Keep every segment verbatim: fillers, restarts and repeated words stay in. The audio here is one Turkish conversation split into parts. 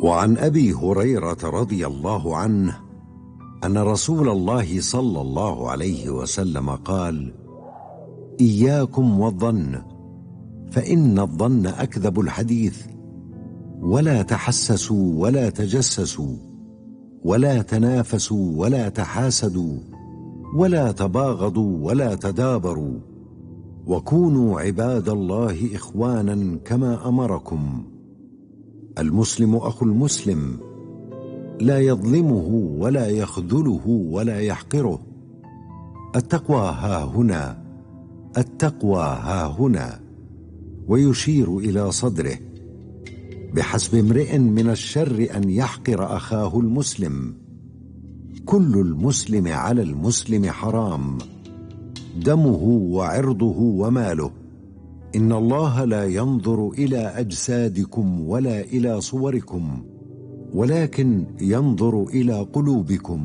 وعن أبي هريرة رضي الله عنه أن رسول الله صلى الله عليه وسلم قال: إياكم والظن فإن الظن أكذب الحديث، ولا تحسسوا ولا تجسسوا ولا تنافسوا ولا تحاسدوا ولا تباغضوا ولا تدابروا، وكونوا عباد الله إخوانا كما أمركم. المسلم أخو المسلم، لا يظلمه ولا يخذله ولا يحقره. التقوى ها هنا، التقوى ها هنا، ويشير إلى صدره. بحسب امرئ من الشر أن يحقر أخاه المسلم. كل المسلم على المسلم حرام، دمه وعرضه وماله. إن الله لا ينظر إلى أجسادكم ولا إلى صوركم، ولكن ينظر إلى قلوبكم.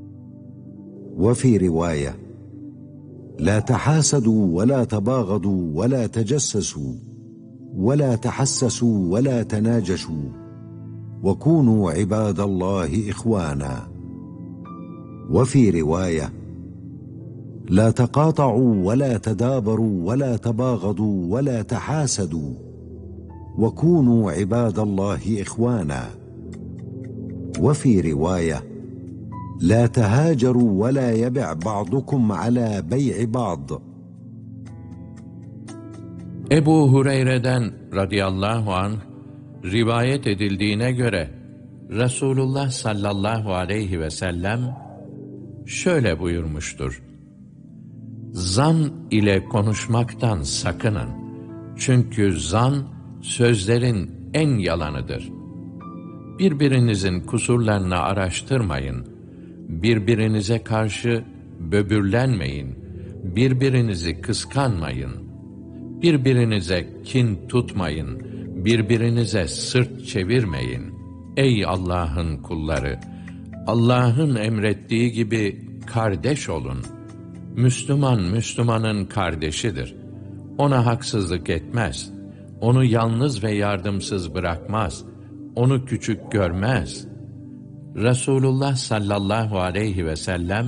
وفي رواية: لا تحاسدوا ولا تباغضوا ولا تجسسوا ولا تحسسوا ولا تناجشوا، وكونوا عباد الله إخوانا. وفي رواية: لا تقاطعوا ولا تدابروا ولا تباغضوا ولا تحاسدوا، وكونوا عباد الله إخوانا. وفي رواية: لا تهاجروا ولا يبع بعضكم على بيع بعض. Ebu Hureyre'den radıyallahu anh rivayet edildiğine göre Resulullah sallallahu aleyhi ve sellem şöyle buyurmuştur: Zan ile konuşmaktan sakının. Çünkü zan sözlerin en yalanıdır. Birbirinizin kusurlarını araştırmayın. Birbirinize karşı böbürlenmeyin. Birbirinizi kıskanmayın. Birbirinize kin tutmayın. Birbirinize sırt çevirmeyin. Ey Allah'ın kulları! Allah'ın emrettiği gibi kardeş olun. Müslüman, Müslümanın kardeşidir. Ona haksızlık etmez. Onu yalnız ve yardımsız bırakmaz. Onu küçük görmez. Resulullah sallallahu aleyhi ve sellem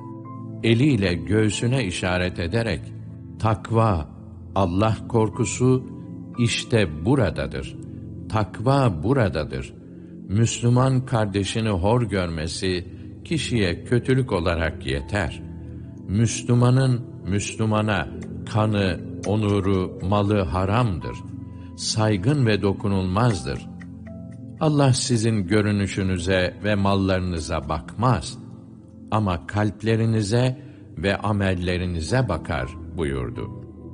eliyle göğsüne işaret ederek takva, Allah korkusu işte buradadır. Takva buradadır. Müslüman kardeşini hor görmesi kişiye kötülük olarak yeter. Müslümanın Müslümana kanı, onuru, malı haramdır. Saygın ve dokunulmazdır. Allah sizin görünüşünüze ve mallarınıza bakmaz. Ama kalplerinize ve amellerinize bakar buyurdu.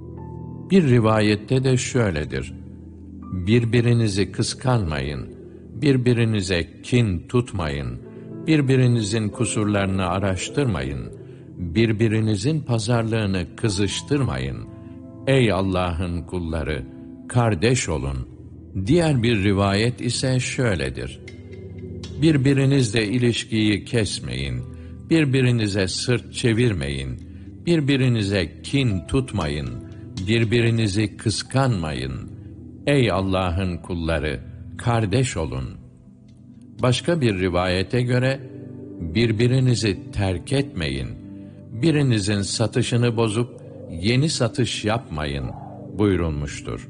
Bir rivayette de şöyledir: Birbirinizi kıskanmayın, birbirinize kin tutmayın, birbirinizin kusurlarını araştırmayın, birbirinizin pazarlığını kızıştırmayın. Ey Allah'ın kulları, kardeş olun. Diğer bir rivayet ise şöyledir: Birbirinizle ilişkiyi kesmeyin, birbirinize sırt çevirmeyin, birbirinize kin tutmayın, birbirinizi kıskanmayın. Ey Allah'ın kulları, kardeş olun. Başka bir rivayete göre, birbirinizi terk etmeyin, birinizin satışını bozup yeni satış yapmayın buyurulmuştur.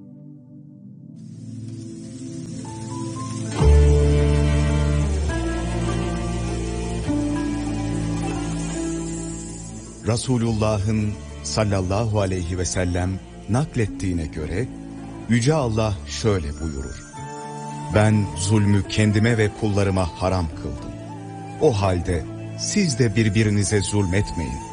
Resulullah'ın sallallahu aleyhi ve sellem naklettiğine göre Yüce Allah şöyle buyurur: Ben zulmü kendime ve kullarıma haram kıldım. O halde siz de birbirinize zulmetmeyin.